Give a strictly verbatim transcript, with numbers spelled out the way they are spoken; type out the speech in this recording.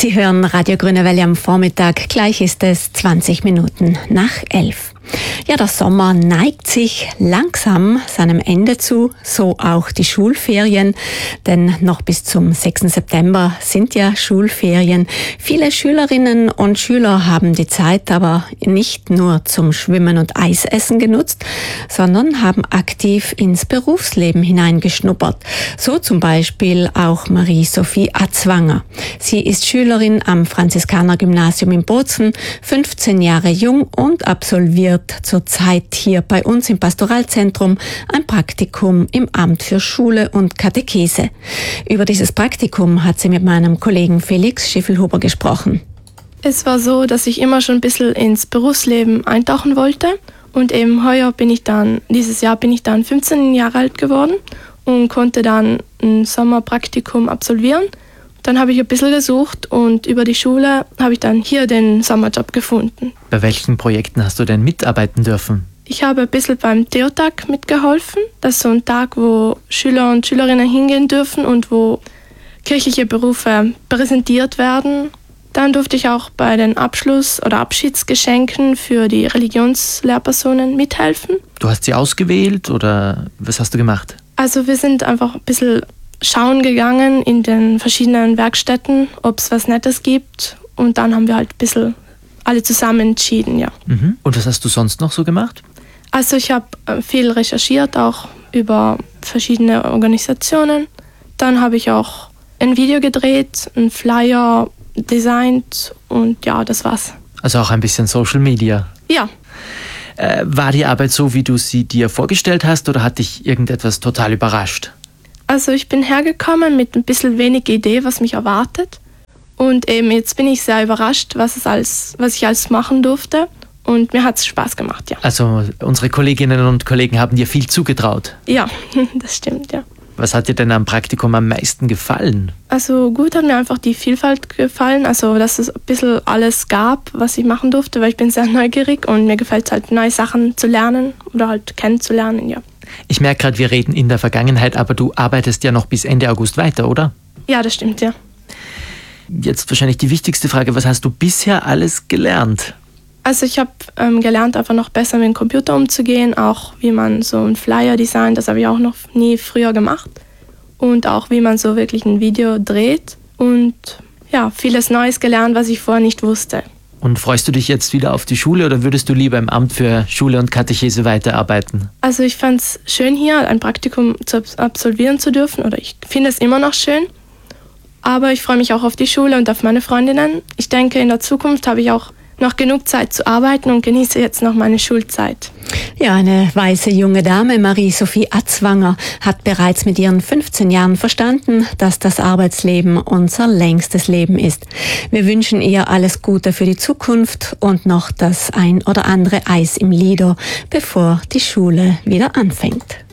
Sie hören Radio Grüne Welle am Vormittag. Gleich ist es zwanzig Minuten nach elf. Ja, der Sommer neigt sich langsam seinem Ende zu, so auch die Schulferien, denn noch bis zum sechsten September sind ja Schulferien. Viele Schülerinnen und Schüler haben die Zeit aber nicht nur zum Schwimmen und Eisessen genutzt, sondern haben aktiv ins Berufsleben hineingeschnuppert. So zum Beispiel auch Marie-Sophie Atzwanger. Sie ist Schülerin am Franziskanergymnasium in Bozen, fünfzehn Jahre jung und absolviert zurzeit hier bei uns im Pastoralzentrum ein Praktikum im Amt für Schule und Katechese. Über dieses Praktikum hat sie mit meinem Kollegen Felix Schiffelhuber gesprochen. Es war so, dass ich immer schon ein bisschen ins Berufsleben eintauchen wollte und eben heuer bin ich dann, dieses Jahr bin ich dann fünfzehn Jahre alt geworden und konnte dann ein Sommerpraktikum absolvieren. Dann habe ich ein bisschen gesucht und über die Schule habe ich dann hier den Sommerjob gefunden. Bei welchen Projekten hast du denn mitarbeiten dürfen? Ich habe ein bisschen beim Theotag mitgeholfen. Das ist so ein Tag, wo Schüler und Schülerinnen hingehen dürfen und wo kirchliche Berufe präsentiert werden. Dann durfte ich auch bei den Abschluss- oder Abschiedsgeschenken für die Religionslehrpersonen mithelfen. Du hast sie ausgewählt oder was hast du gemacht? Also wir sind einfach ein bisschen schauen gegangen in den verschiedenen Werkstätten, ob es was Nettes gibt. Und dann haben wir halt ein bisschen alle zusammen entschieden, ja. Mhm. Und was hast du sonst noch so gemacht? Also ich habe viel recherchiert, auch über verschiedene Organisationen. Dann habe ich auch ein Video gedreht, einen Flyer designt und ja, das war's. Also auch ein bisschen Social Media? Ja. Äh, war die Arbeit so, wie du sie dir vorgestellt hast, oder hat dich irgendetwas total überrascht? Also ich bin hergekommen mit ein bisschen wenig Idee, was mich erwartet. Und eben jetzt bin ich sehr überrascht, was, es alles, was ich alles machen durfte. Und mir hat es Spaß gemacht, ja. Also unsere Kolleginnen und Kollegen haben dir viel zugetraut? Ja, das stimmt, ja. Was hat dir denn am Praktikum am meisten gefallen? Also gut hat mir einfach die Vielfalt gefallen. Also dass es ein bisschen alles gab, was ich machen durfte, weil ich bin sehr neugierig und mir gefällt es halt, neue Sachen zu lernen oder halt kennenzulernen, ja. Ich merke gerade, wir reden in der Vergangenheit, aber du arbeitest ja noch bis Ende August weiter, oder? Ja, das stimmt, ja. Jetzt wahrscheinlich die wichtigste Frage, was hast du bisher alles gelernt? Also ich habe ähm, gelernt, einfach noch besser mit dem Computer umzugehen, auch wie man so einen Flyer designt, das habe ich auch noch nie früher gemacht. Und auch wie man so wirklich ein Video dreht und ja, vieles Neues gelernt, was ich vorher nicht wusste. Und freust du dich jetzt wieder auf die Schule oder würdest du lieber im Amt für Schule und Katechese weiterarbeiten? Also ich fand es schön hier, ein Praktikum zu absolvieren zu dürfen, oder ich finde es immer noch schön. Aber ich freue mich auch auf die Schule und auf meine Freundinnen. Ich denke, in der Zukunft habe ich auch noch genug Zeit zu arbeiten und genieße jetzt noch meine Schulzeit. Ja, eine weiße junge Dame, Marie-Sophie Atzwanger, hat bereits mit ihren fünfzehn Jahren verstanden, dass das Arbeitsleben unser längstes Leben ist. Wir wünschen ihr alles Gute für die Zukunft und noch das ein oder andere Eis im Lido, bevor die Schule wieder anfängt.